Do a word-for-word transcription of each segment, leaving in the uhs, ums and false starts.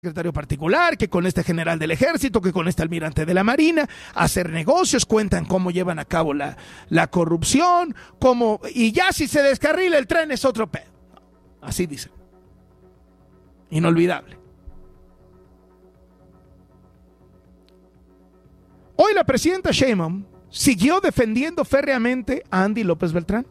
secretario particular, que con este general del ejército, que con este almirante de la marina, hacer negocios, cuentan cómo llevan a cabo la, la corrupción, cómo, y ya si se descarrila el tren es otro pedo. Así dicen. Inolvidable. Hoy la presidenta Sheinbaum siguió defendiendo férreamente a Andy López Beltrán.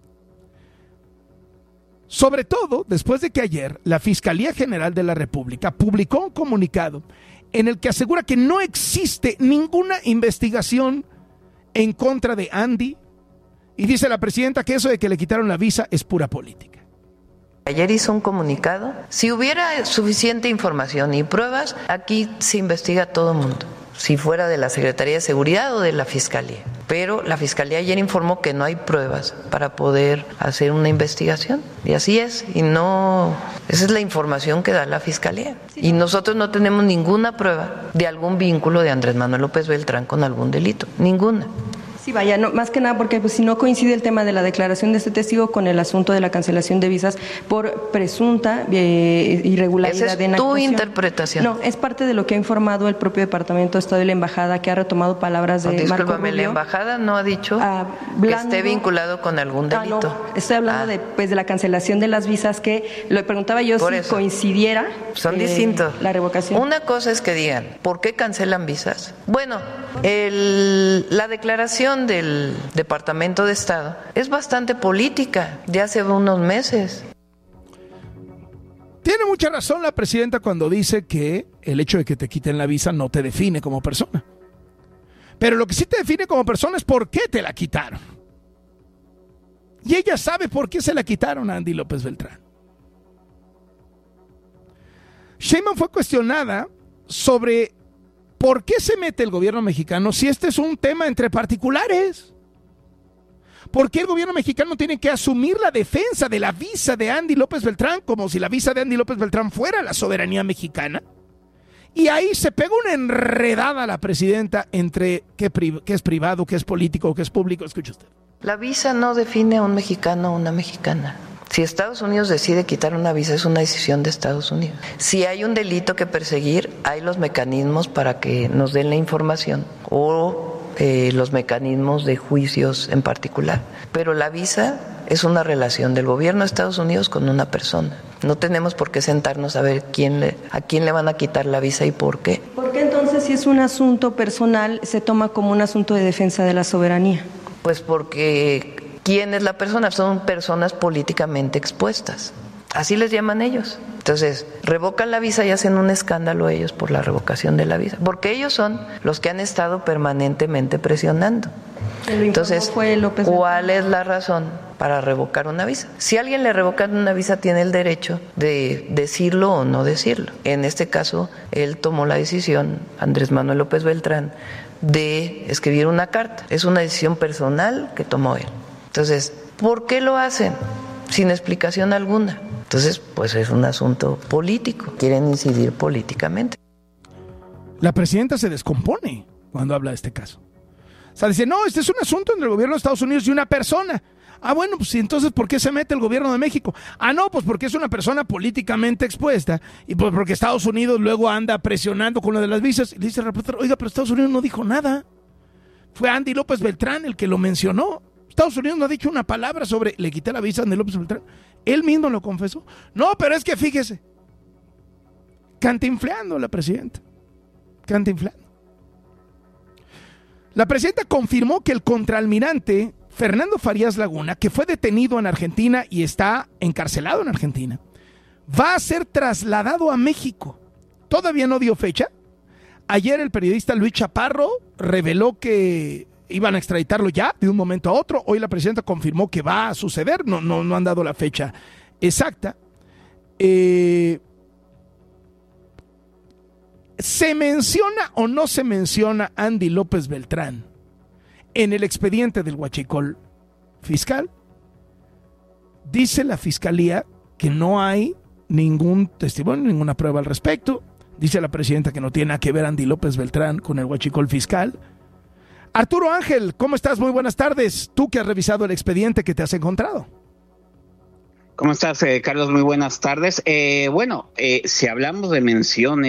Sobre todo después de que ayer la Fiscalía General de la República publicó un comunicado en el que asegura que no existe ninguna investigación en contra de Andy, y dice la presidenta que eso de que le quitaron la visa es pura política. Ayer hizo un comunicado. Si hubiera suficiente información y pruebas, aquí se investiga a todo mundo, si fuera de la Secretaría de Seguridad o de la Fiscalía. Pero la Fiscalía ayer informó que no hay pruebas para poder hacer una investigación. Y así es. Y no, esa es la información que da la Fiscalía. Y nosotros no tenemos ninguna prueba de algún vínculo de Andrés Manuel López Beltrán con algún delito. Ninguna. Sí, vaya, no, más que nada porque pues, si no coincide el tema de la declaración de este testigo con el asunto de la cancelación de visas por presunta eh, irregularidad. Esa es en tu actuación. Interpretación. No, es parte de lo que ha informado el propio Departamento de Estado y la Embajada, que ha retomado palabras de no, Marco Rubio. La Embajada no ha dicho ah, que esté vinculado con algún delito. Ah, no, estoy hablando ah. de, pues, de la cancelación de las visas, que lo preguntaba yo por si eso. coincidiera. Son eh, distintos. La revocación. Una cosa es que digan, ¿por qué cancelan visas? Bueno, el, la declaración del Departamento de Estado es bastante política, de hace unos meses. Tiene mucha razón la presidenta cuando dice que el hecho de que te quiten la visa no te define como persona. Pero lo que sí te define como persona es por qué te la quitaron. Y ella sabe por qué se la quitaron a Andy López Beltrán. Sheinbaum fue cuestionada sobre por qué se mete el gobierno mexicano si este es un tema entre particulares. ¿Por qué el gobierno mexicano tiene que asumir la defensa de la visa de Andy López Beltrán como si la visa de Andy López Beltrán fuera la soberanía mexicana? Y ahí se pegó una enredada la presidenta entre qué, pri- qué es privado, qué es político, qué es público. Escuche usted. La visa no define a un mexicano o una mexicana. Si Estados Unidos decide quitar una visa, es una decisión de Estados Unidos. Si hay un delito que perseguir, hay los mecanismos para que nos den la información o eh, los mecanismos de juicios en particular. Pero la visa es una relación del gobierno de Estados Unidos con una persona. No tenemos por qué sentarnos a ver quién le, a quién le van a quitar la visa y por qué. ¿Por qué entonces, si es un asunto personal, se toma como un asunto de defensa de la soberanía? Pues porque ¿quién es la persona? Son personas políticamente expuestas. Así les llaman ellos. Entonces, revocan la visa y hacen un escándalo ellos por la revocación de la visa. Porque ellos son los que han estado permanentemente presionando. Entonces, ¿cuál es la razón para revocar una visa? Si a alguien le revocan una visa, tiene el derecho de decirlo o no decirlo. En este caso, él tomó la decisión, Andrés Manuel López Beltrán, de escribir una carta. Es una decisión personal que tomó él. Entonces, ¿por qué lo hacen? Sin explicación alguna. Entonces, pues es un asunto político. Quieren incidir políticamente. La presidenta se descompone cuando habla de este caso. O sea, dice, no, este es un asunto entre el gobierno de Estados Unidos y una persona. Ah, bueno, pues entonces, ¿por qué se mete el gobierno de México? Ah, no, pues porque es una persona políticamente expuesta y pues porque Estados Unidos luego anda presionando con lo de las visas. Y le dice el reportero, oiga, pero Estados Unidos no dijo nada. Fue Andy López Beltrán el que lo mencionó. Estados Unidos no ha dicho una palabra sobre, le quité la visa a Andy López Beltrán. Él mismo lo confesó. No, pero es que fíjese, cantinfleando la presidenta. Cantinfleando. La presidenta confirmó que el contraalmirante Fernando Farías Laguna, que fue detenido en Argentina y está encarcelado en Argentina, va a ser trasladado a México. Todavía no dio fecha. Ayer el periodista Luis Chaparro reveló que iban a extraditarlo ya de un momento a otro. Hoy la presidenta confirmó que va a suceder. No, no, no han dado la fecha exacta. Eh, ¿Se menciona o no se menciona Andy López Beltrán en el expediente del huachicol fiscal? Dice la fiscalía que no hay ningún testimonio, ninguna prueba al respecto. Dice la presidenta que no tiene nada que ver Andy López Beltrán con el huachicol fiscal. Arturo Ángel, ¿cómo estás? Muy buenas tardes. Tú que has revisado el expediente, ¿qué te has encontrado? ¿Cómo estás, eh, Carlos? Muy buenas tardes. Eh, bueno, eh, si hablamos de menciones,